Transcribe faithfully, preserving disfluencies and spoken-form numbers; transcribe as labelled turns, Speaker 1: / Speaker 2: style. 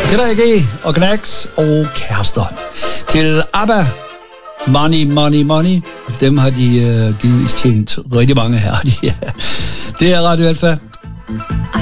Speaker 1: Det der ikke og Knacks og Kærester. Til ABBA, Money, Money, Money. Og dem har de uh, givetvis tjent rigtig mange her. Det er Radio Alfa.